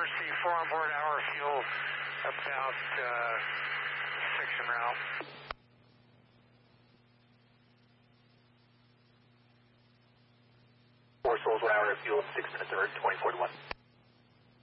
Mercy, 4 on board, hour fuel, about 6 en route. 4 souls, 1 hour of fuel, 6 minutes, 24 to 1.